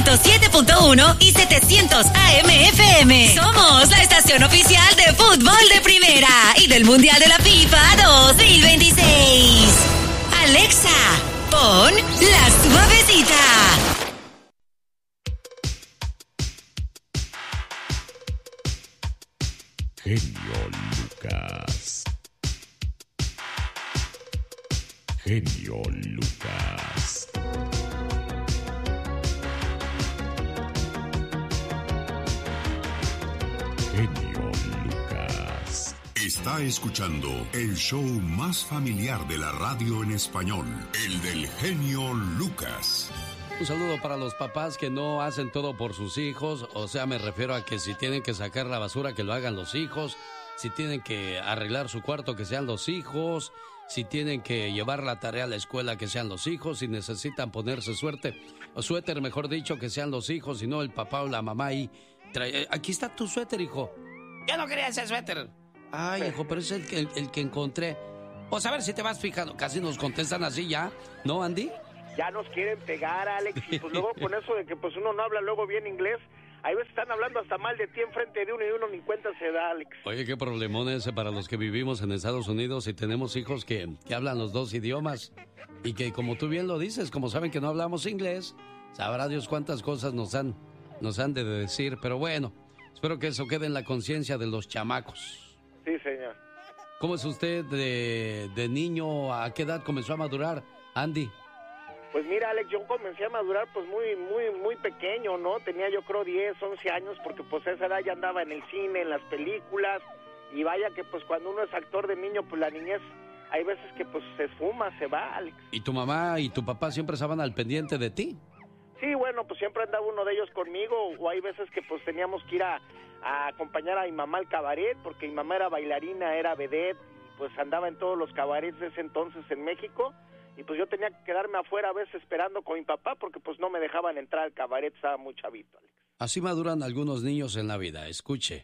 107.1 y 700 AM FM. Somos la estación oficial de fútbol de primera y del Mundial de la FIFA 2026. Alexa, pon La Suavecita. Genio Lucas. Genio Lucas. Genio Lucas. Está escuchando el show más familiar de la radio en español, el del genio Lucas. Un saludo para los papás que no hacen todo por sus hijos, o sea, me refiero a que si tienen que sacar la basura, que lo hagan los hijos, si tienen que arreglar su cuarto, que sean los hijos, si tienen que llevar la tarea a la escuela, que sean los hijos, si necesitan ponerse suéter, mejor dicho, que sean los hijos, y no el papá o la mamá ahí. Aquí está tu suéter, hijo. Yo no quería ese suéter. Ay, hijo, pero es el que encontré. Pues a ver si te vas fijando. Casi nos contestan así ya, ¿no, Andy? Ya nos quieren pegar, Alex, y pues luego con eso de que pues uno no habla luego bien inglés, hay veces están hablando hasta mal de ti enfrente de uno y uno ni cuenta se da, Alex. Oye, qué problemón ese para los que vivimos en Estados Unidos y tenemos hijos que hablan los dos idiomas y que, como tú bien lo dices, como saben que no hablamos inglés, sabrá Dios cuántas cosas nos han de decir, pero bueno, espero que eso quede en la conciencia de los chamacos. Sí, señor. ¿Cómo es usted de niño? ¿A qué edad comenzó a madurar, Andy? Pues mira, Alex, yo comencé a madurar pues muy pequeño, ¿no? Tenía yo creo 10, 11 años, porque pues a esa edad ya andaba en el cine, en las películas, y vaya que pues cuando uno es actor de niño, pues la niñez, hay veces que pues se esfuma, se va, Alex. ¿Y tu mamá y tu papá siempre estaban al pendiente de ti? Sí, bueno, pues siempre andaba uno de ellos conmigo, o hay veces que pues teníamos que ir a acompañar a mi mamá al cabaret, porque mi mamá era bailarina, era vedette, y pues andaba en todos los cabarets de ese entonces en México, y pues yo tenía que quedarme afuera a veces esperando con mi papá, porque pues no me dejaban entrar al cabaret, estaba muy chavito, Alex. Así maduran algunos niños en la vida, escuche.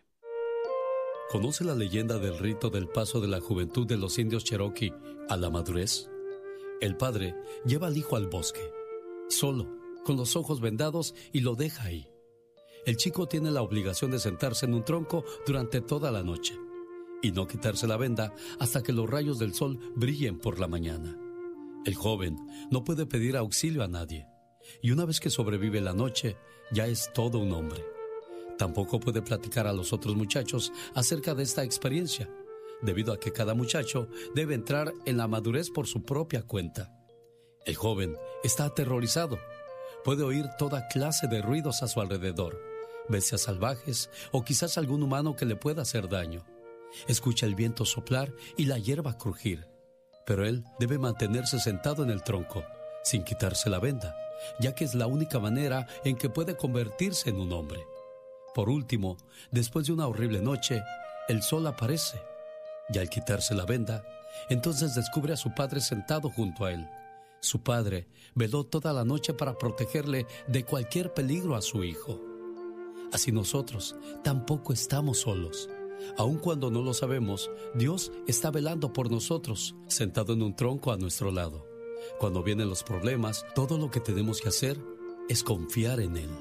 ¿Conoce la leyenda del rito del paso de la juventud de los indios Cherokee a la madurez? El padre lleva al hijo al bosque, solo, con los ojos vendados, y lo deja ahí. El chico tiene la obligación de sentarse en un tronco durante toda la noche y no quitarse la venda hasta que los rayos del sol brillen por la mañana. El joven no puede pedir auxilio a nadie, y una vez que sobrevive la noche, ya es todo un hombre. Tampoco puede platicar a los otros muchachos acerca de esta experiencia, debido a que cada muchacho debe entrar en la madurez por su propia cuenta. El joven está aterrorizado. Puede oír toda clase de ruidos a su alrededor, bestias salvajes o quizás algún humano que le pueda hacer daño. Escucha el viento soplar y la hierba crujir, pero él debe mantenerse sentado en el tronco, sin quitarse la venda, ya que es la única manera en que puede convertirse en un hombre. Por último, después de una horrible noche, el sol aparece, y al quitarse la venda, entonces descubre a su padre sentado junto a él. Su padre veló toda la noche para protegerle de cualquier peligro a su hijo. Así nosotros tampoco estamos solos. Aun cuando no lo sabemos, Dios está velando por nosotros, sentado en un tronco a nuestro lado. Cuando vienen los problemas, todo lo que tenemos que hacer es confiar en Él.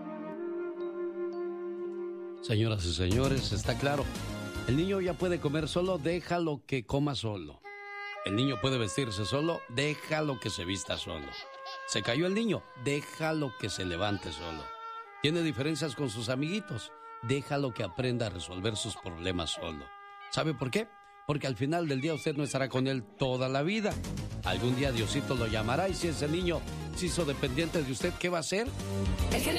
Señoras y señores, está claro. El niño ya puede comer solo, déjalo que coma solo. El niño puede vestirse solo, déjalo que se vista solo. Se cayó el niño, déjalo que se levante solo. Tiene diferencias con sus amiguitos, déjalo que aprenda a resolver sus problemas solo. ¿Sabe por qué? Porque al final del día usted no estará con él toda la vida. Algún día Diosito lo llamará, y si ese niño se hizo dependiente de usted, ¿qué va a hacer?